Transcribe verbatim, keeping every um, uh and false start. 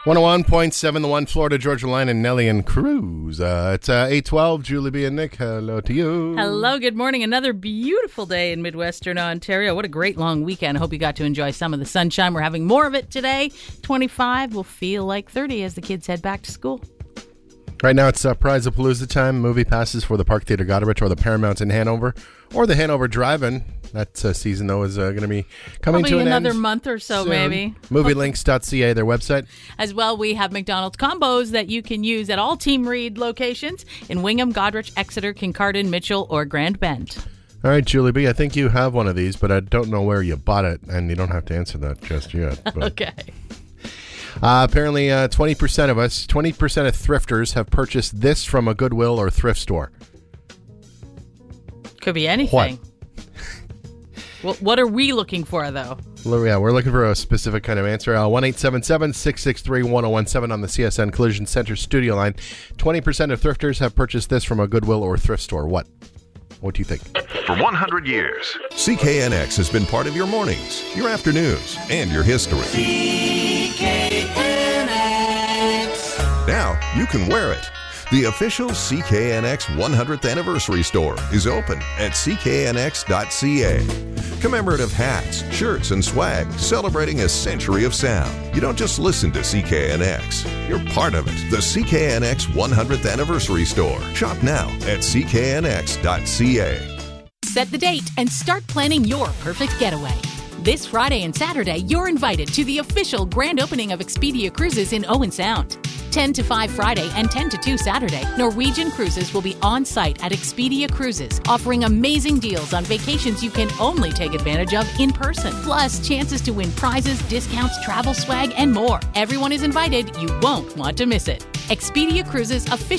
one oh one point seven, the one Florida Georgia Line, and Nelly and Cruz. Uh, it's uh, eight twelve. Julie B. and Nick, hello to you. Hello, good morning. Another beautiful day in Midwestern Ontario. What a great long weekend. I hope you got to enjoy some of the sunshine. We're having more of it today. twenty-five will feel like thirty as the kids head back to school. Right now it's uh, Prize-a-Palooza time. Movie passes for the Park Theatre Goderich or the Paramount in Hanover or the Hanover Drive-In. That uh, season, though, is uh, going to be coming Probably to an another end month or so, soon. maybe. movie links dot c a, their website. As well, we have McDonald's combos that you can use at all Team Reed locations in Wingham, Goderich, Exeter, Kincardine, Mitchell, or Grand Bend. All right, Julie B., I think you have one of these, but I don't know where you bought it, and you don't have to answer that just yet. But. Okay. Uh, apparently, uh, twenty percent of us, twenty percent of thrifters have purchased this from a Goodwill or thrift store. Could be anything. Well, what are we looking for, though? Well, yeah, we're looking for a specific kind of answer. Uh, one eight seven seven, six six three, one oh one seven on the C S N Collision Center studio line. twenty percent of thrifters have purchased this from a Goodwill or thrift store. What? What do you think? For one hundred years, C K N X has been part of your mornings, your afternoons, and your history. C K N X. Now you can wear it. The official C K N X one hundredth anniversary store is open at c k n x dot c a. Commemorative hats, shirts, and swag celebrating a century of sound. You don't just listen to C K N X, you're part of it. The C K N X one hundredth anniversary store. Shop now at c k n x dot c a. Set the date and start planning your perfect getaway. This Friday and Saturday, you're invited to the official grand opening of Expedia Cruises in Owen Sound. ten to five Friday and ten to two Saturday, Norwegian Cruises will be on site at Expedia Cruises, offering amazing deals on vacations you can only take advantage of in person. Plus, chances to win prizes, discounts, travel swag, and more. Everyone is invited. You won't want to miss it. Expedia Cruises official